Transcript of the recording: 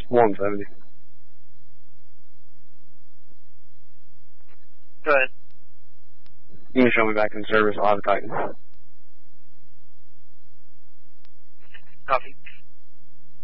170. Go ahead. You can show me back in service. I'll have a Titan. Copy.